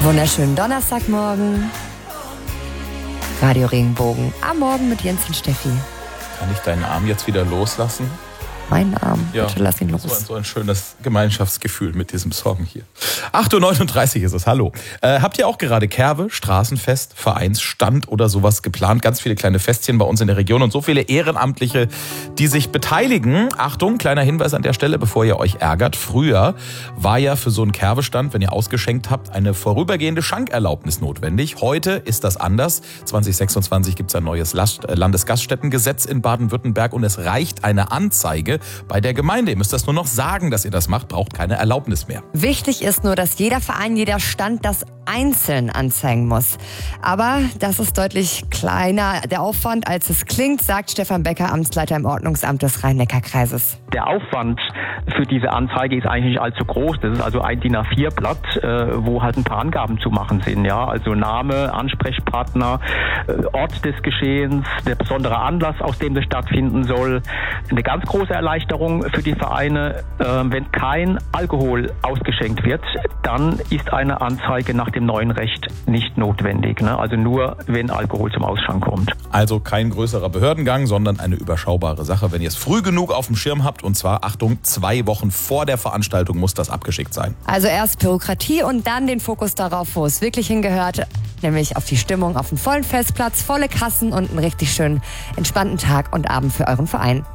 Wunderschönen Donnerstagmorgen. Radio Regenbogen. Am Morgen mit Jens und Steffi. Kann ich deinen Arm jetzt wieder loslassen? Meinen Arm? Ja, bitte lass ihn los. So ein schönes Gemeinschaftsgefühl mit diesem Song hier. 8.39 Uhr ist es, hallo. Habt ihr auch gerade Kerwe, Straßenfest, Vereinsstand oder sowas geplant? Ganz viele kleine Festchen bei uns in der Region und so viele Ehrenamtliche, die sich beteiligen. Achtung, kleiner Hinweis an der Stelle, bevor ihr euch ärgert. Früher war ja für so einen Kerwe-Stand, wenn ihr ausgeschenkt habt, eine vorübergehende Schankerlaubnis notwendig. Heute ist das anders. 2026 gibt es ein neues Landesgaststättengesetz in Baden-Württemberg und es reicht eine Anzeige bei der Gemeinde. Ihr müsst das nur noch sagen, dass ihr das macht, braucht keine Erlaubnis mehr. Wichtig ist nur, dass jeder Verein, jeder Stand das einzeln anzeigen muss. Aber das ist deutlich kleiner, der Aufwand, als es klingt, sagt Stefan Becker, Amtsleiter im Ordnungsamt des Rhein-Neckar-Kreises. Der Aufwand für diese Anzeige ist eigentlich nicht allzu groß. Das ist also ein DIN A4-Blatt, wo halt ein paar Angaben zu machen sind. Ja? Also Name, Ansprechpartner, Ort des Geschehens, der besondere Anlass, aus dem das stattfinden soll. Eine ganz große Erleichterung für die Vereine, wenn kein Alkohol ausgeschenkt wird, dann ist eine Anzeige nach dem neuen Recht nicht notwendig. Ne? Also nur, wenn Alkohol zum Ausschank kommt. Also kein größerer Behördengang, sondern eine überschaubare Sache, wenn ihr es früh genug auf dem Schirm habt. Und zwar, Achtung, 2 Wochen vor der Veranstaltung muss das abgeschickt sein. Also erst Bürokratie und dann den Fokus darauf, wo es wirklich hingehört, nämlich auf die Stimmung auf dem vollen Festplatz, volle Kassen und einen richtig schönen, entspannten Tag und Abend für euren Verein.